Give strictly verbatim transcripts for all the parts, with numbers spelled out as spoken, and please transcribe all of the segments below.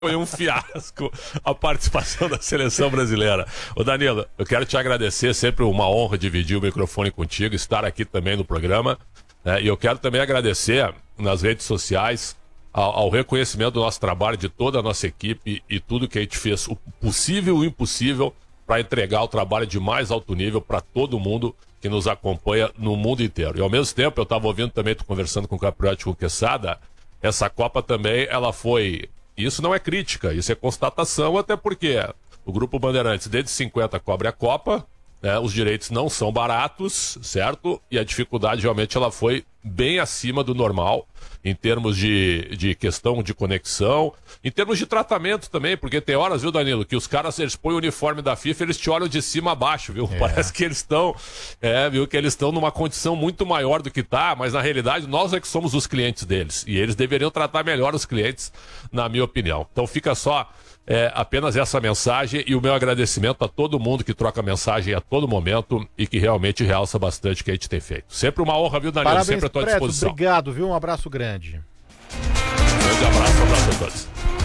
Foi um fiasco a participação da seleção brasileira. Ô Danilo, eu quero te agradecer, sempre uma honra dividir o microfone contigo, estar aqui também no programa, né? E eu quero também agradecer nas redes sociais ao, ao reconhecimento do nosso trabalho, de toda a nossa equipe e tudo que a gente fez, o possível e o impossível, para entregar o trabalho de mais alto nível para todo mundo que nos acompanha no mundo inteiro. E ao mesmo tempo, eu estava ouvindo também, tô conversando com o Capriotti, com o Quesada, essa Copa também, ela foi... Isso não é crítica, isso é constatação, até porque o Grupo Bandeirantes, desde cinquenta, cobre a Copa, né, os direitos não são baratos, certo? E a dificuldade realmente ela foi bem acima do normal, em termos de, de questão de conexão, em termos de tratamento também, porque tem horas, viu, Danilo, que os caras, eles põem o uniforme da FIFA, eles te olham de cima a baixo, viu? É. Parece que eles estão, é, viu, que eles estão numa condição muito maior do que tá, mas na realidade nós é que somos os clientes deles, e eles deveriam tratar melhor os clientes, na minha opinião. Então fica só é, apenas essa mensagem e o meu agradecimento a todo mundo que troca mensagem a todo momento e que realmente realça bastante o que a gente tem feito. Sempre uma honra, viu, Danilo? Parabéns, sempre à tua Preto, disposição. Obrigado, viu? Um abraço grande. Um grande abraço, um abraço a todos.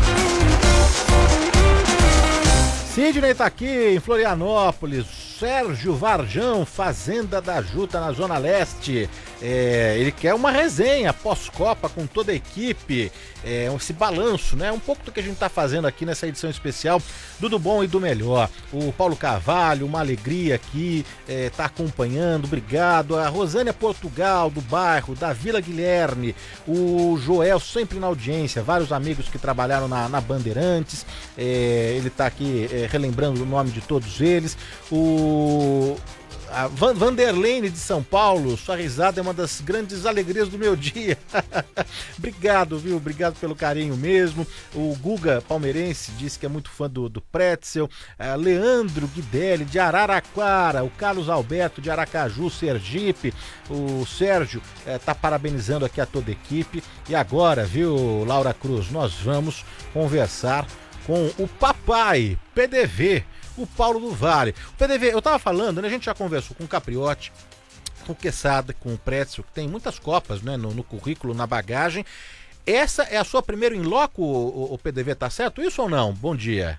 Sidney tá aqui em Florianópolis. Sérgio Varjão, Fazenda da Juta, na Zona Leste. É, ele quer uma resenha pós-Copa com toda a equipe, é, esse balanço, né? Um pouco do que a gente tá fazendo aqui nessa edição especial do Do Bom e do Melhor. O Paulo Carvalho, uma alegria aqui, é, tá acompanhando, obrigado. A Rosânia Portugal, do bairro, da Vila Guilherme. O Joel, sempre na audiência, vários amigos que trabalharam na, na Bandeirantes. É, ele tá aqui é, relembrando o nome de todos eles. O A Van, Vanderlene de São Paulo, sua risada é uma das grandes alegrias do meu dia. Obrigado, viu? Obrigado pelo carinho mesmo. O Guga Palmeirense disse que é muito fã do, do Pretzel. Uh, Leandro Guidelli de Araraquara. O Carlos Alberto de Aracaju, Sergipe. O Sérgio uh, tá parabenizando aqui a toda a equipe. E agora, viu, Laura Cruz, nós vamos conversar com o papai P D V, o Paulo do Vale. O P D V, eu tava falando, né? A gente já conversou com o Capriotti, com o Quesada, com o Pretzel, que tem muitas copas, né, no, no currículo, na bagagem. Essa é a sua primeira em loco, o, o P D V, tá certo? Isso ou não? Bom dia.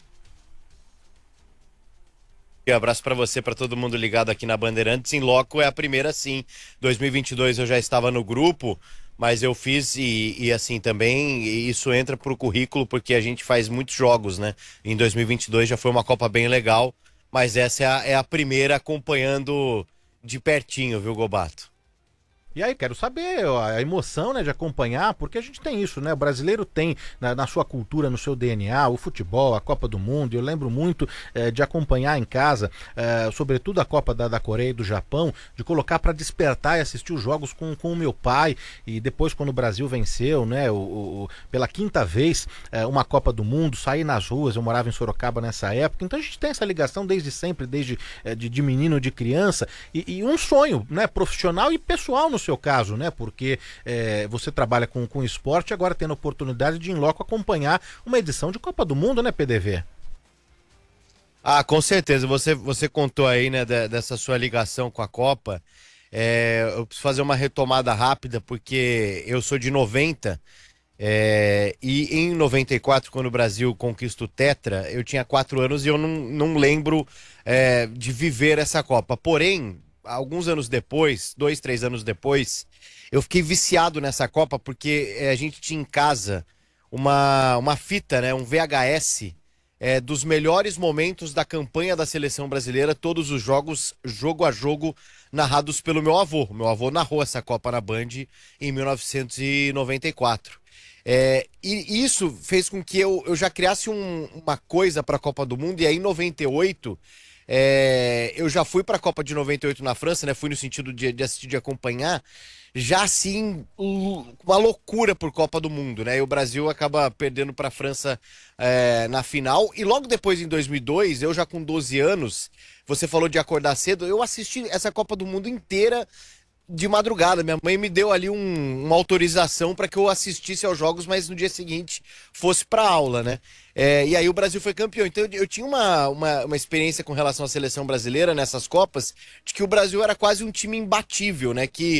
Um abraço para você, para todo mundo ligado aqui na Bandeirantes. Em loco é a primeira, sim. dois mil e vinte e dois eu já estava no grupo, mas eu fiz e, e assim também isso entra pro currículo porque a gente faz muitos jogos, né? Em dois mil e vinte e dois já foi uma Copa bem legal, mas essa é a, é a primeira acompanhando de pertinho, viu, Gobato? E aí, quero saber ó, a emoção, né, de acompanhar, porque a gente tem isso, né? O brasileiro tem na, na sua cultura, no seu D N A, o futebol, a Copa do Mundo. Eu lembro muito eh, de acompanhar em casa, eh, sobretudo a Copa da, da Coreia e do Japão, de colocar para despertar e assistir os jogos com, com o meu pai. E depois, quando o Brasil venceu, né, o, o, pela quinta vez, eh, uma Copa do Mundo, sair nas ruas. Eu morava em Sorocaba nessa época, então a gente tem essa ligação desde sempre, desde eh, de, de menino, de criança, e, e um sonho, né, profissional e pessoal no seu caso, né? Porque é, você trabalha com, com esporte, agora tendo a oportunidade de, em loco, acompanhar uma edição de Copa do Mundo, né, P D V? Ah, com certeza. Você, você contou aí, né, de, dessa sua ligação com a Copa. É, eu preciso fazer uma retomada rápida, porque eu sou de noventa, é, e em noventa e quatro, quando o Brasil conquista o Tetra, eu tinha quatro anos e eu não, não lembro é, de viver essa Copa. Porém, alguns anos depois, dois, três anos depois, eu fiquei viciado nessa Copa porque é, a gente tinha em casa uma, uma fita, né, um V H S é, dos melhores momentos da campanha da seleção brasileira, todos os jogos, jogo a jogo, narrados pelo meu avô. Meu avô narrou essa Copa na Band em mil novecentos e noventa e quatro. É, e isso fez com que eu, eu já criasse um, uma coisa para a Copa do Mundo, e aí em noventa e oito... É, eu já fui para a Copa de noventa e oito na França, né? Fui no sentido de, de assistir, de acompanhar, já assim, uma loucura por Copa do Mundo, né? E o Brasil acaba perdendo para a França é, na final. E logo depois, em dois mil e dois, eu já com doze anos, você falou de acordar cedo, eu assisti essa Copa do Mundo inteira de madrugada. Minha mãe me deu ali um, uma autorização para que eu assistisse aos jogos, mas no dia seguinte fosse para aula, né? É, e aí o Brasil foi campeão. Então eu, eu tinha uma, uma, uma experiência com relação à seleção brasileira nessas Copas, de que o Brasil era quase um time imbatível, né? Que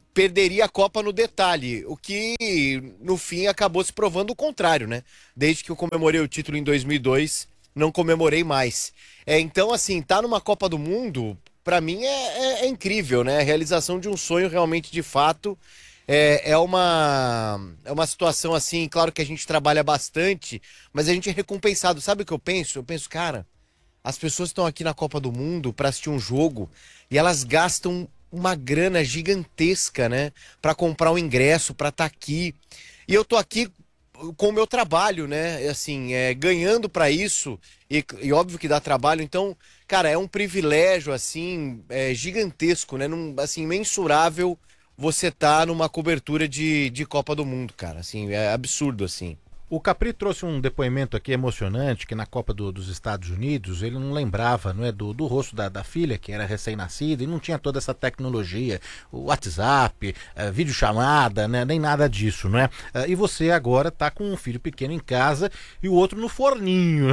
perderia a Copa no detalhe, o que no fim acabou se provando o contrário, né? Desde que eu comemorei o título em dois mil e dois, não comemorei mais. É, então, assim, tá numa Copa do Mundo, pra mim é, é, é incrível, né? A realização de um sonho realmente, de fato, é, é, uma, é uma situação assim, claro que a gente trabalha bastante, mas a gente é recompensado. Sabe o que eu penso? Eu penso, cara, as pessoas estão aqui na Copa do Mundo pra assistir um jogo e elas gastam uma grana gigantesca, né? Pra comprar um ingresso, pra estar aqui. E eu tô aqui com o meu trabalho, né? Assim, é, ganhando pra isso. E, e óbvio que dá trabalho. Então, cara, é um privilégio, assim, é, gigantesco, né? Num, assim, mensurável você tá numa cobertura de, de Copa do Mundo, cara. Assim, é absurdo, assim. O Capri trouxe um depoimento aqui emocionante, que na Copa do, dos Estados Unidos ele não lembrava, não é, do, do rosto da, da filha, que era recém-nascida, e não tinha toda essa tecnologia, o WhatsApp, uh, videochamada, né, nem nada disso, não é? Uh, e você agora tá com um filho pequeno em casa e o outro no forninho.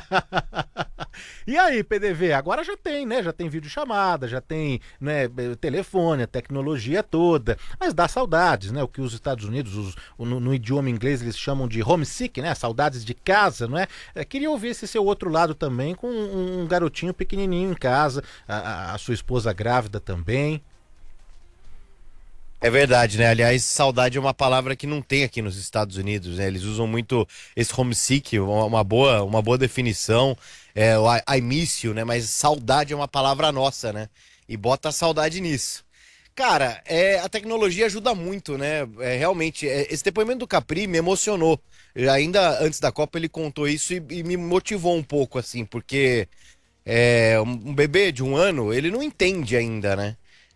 E aí, P D V, agora já tem, né? Já tem videochamada, já tem, né, telefone, a tecnologia toda. Mas dá saudades, né? O que os Estados Unidos, os, no, no idioma inglês, eles chamam de homesick, né? Saudades de casa, não é? é queria ouvir esse seu outro lado também, com um, um garotinho pequenininho em casa, a, a sua esposa grávida também. É verdade, né? Aliás, saudade é uma palavra que não tem aqui nos Estados Unidos, né? Eles usam muito esse homesick, uma, uma boa, uma boa definição, é, o I, I miss you, né? Mas saudade é uma palavra nossa, né? E bota a saudade nisso. Cara, é, a tecnologia ajuda muito, né? É, realmente, é, esse depoimento do Capri me emocionou. Eu, ainda antes da Copa ele contou isso e, e me motivou um pouco, assim, porque é, um, um bebê de um ano, ele não entende ainda, né?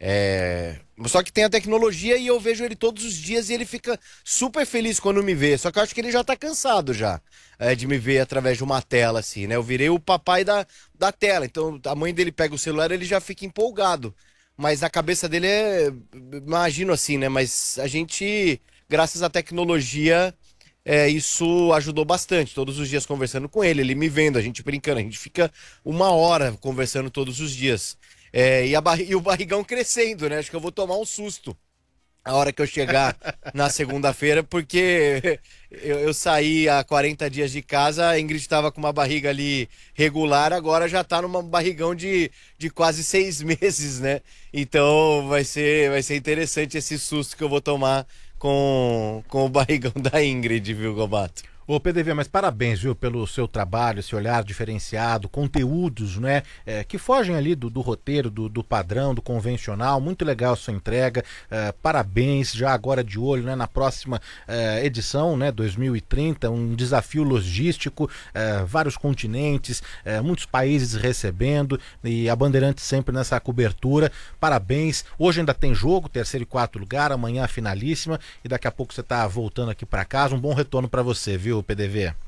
É... Só que tem a tecnologia e eu vejo ele todos os dias e ele fica super feliz quando me vê. Só que eu acho que ele já tá cansado já é, de me ver através de uma tela, assim, né? Eu virei o papai da, da tela. Então a mãe dele pega o celular e ele já fica empolgado. Mas na cabeça dele é. Imagino assim, né? Mas a gente, graças à tecnologia, é, isso ajudou bastante. Todos os dias conversando com ele, ele me vendo, a gente brincando. A gente fica uma hora conversando todos os dias. É, e, a barri- e o barrigão crescendo, né? Acho que eu vou tomar um susto a hora que eu chegar na segunda-feira, porque eu, eu saí há quarenta dias de casa, a Ingrid estava com uma barriga ali regular, agora já tá num barrigão de, de quase seis meses, né? Então vai ser, vai ser interessante esse susto que eu vou tomar com, com o barrigão da Ingrid, viu, Gobato? Ô P D V, mas parabéns, viu, pelo seu trabalho, esse olhar diferenciado, conteúdos, né, é, que fogem ali do, do roteiro, do, do padrão, do convencional. Muito legal a sua entrega, é, parabéns, já agora de olho, né, na próxima é, edição, né, dois mil e trinta, um desafio logístico, é, vários continentes, é, muitos países recebendo, e a Bandeirantes sempre nessa cobertura. Parabéns, hoje ainda tem jogo, terceiro e quarto lugar, amanhã a finalíssima, e daqui a pouco você tá voltando aqui para casa. Um bom retorno para você, viu, P D V?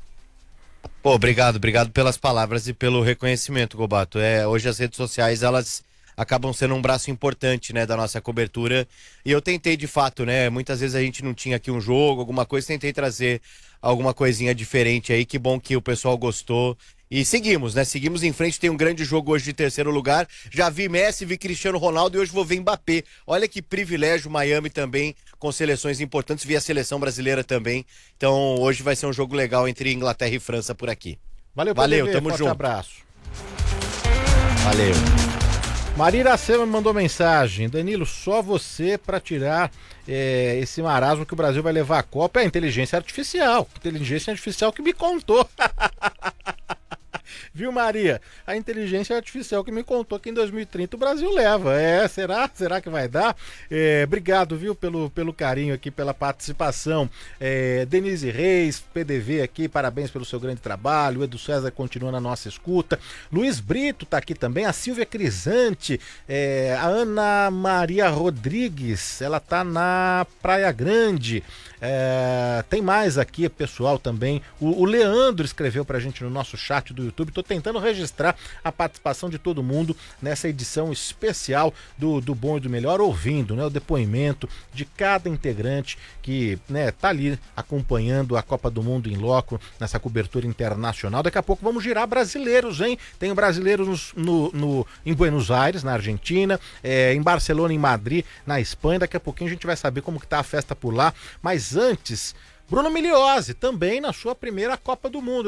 Pô, obrigado, obrigado pelas palavras e pelo reconhecimento, Gobato. É, hoje as redes sociais, elas acabam sendo um braço importante, né, da nossa cobertura, e eu tentei de fato, né, muitas vezes a gente não tinha aqui um jogo, alguma coisa, tentei trazer alguma coisinha diferente aí. Que bom que o pessoal gostou. E seguimos, né? Seguimos em frente. Tem um grande jogo hoje de terceiro lugar. Já vi Messi, vi Cristiano Ronaldo e hoje vou ver Mbappé. Olha que privilégio, Miami também, com seleções importantes. Vi a seleção brasileira também. Então hoje vai ser um jogo legal entre Inglaterra e França por aqui. Valeu, Valeu, P D V, tamo forte junto. abraço. Valeu. Maria Iracema me mandou mensagem: Danilo, só você para tirar é, esse marasmo que o Brasil vai levar a Copa é a inteligência artificial. Inteligência artificial que me contou. Viu, Maria? A inteligência artificial que me contou que em dois mil e trinta o Brasil leva. É, será? Será que vai dar? É, obrigado, viu, pelo, pelo carinho aqui, pela participação. É, Denise Reis, P D V aqui, parabéns pelo seu grande trabalho. O Edu César continua na nossa escuta. Luiz Brito tá aqui também. A Silvia Crisante, é, a Ana Maria Rodrigues, ela tá na Praia Grande. É, tem mais aqui, pessoal, também. O, o Leandro escreveu pra gente no nosso chat do YouTube. Tô tentando registrar a participação de todo mundo nessa edição especial do, do Bom e do Melhor, ouvindo, né, o depoimento de cada integrante que, né, tá ali acompanhando a Copa do Mundo em loco, nessa cobertura internacional. Daqui a pouco vamos girar brasileiros, hein? Tem brasileiros no, no, em Buenos Aires, na Argentina, é, em Barcelona, em Madrid, na Espanha. Daqui a pouquinho a gente vai saber como que tá a festa por lá. Mas antes, Bruno Migliozzi, também na sua primeira Copa do Mundo.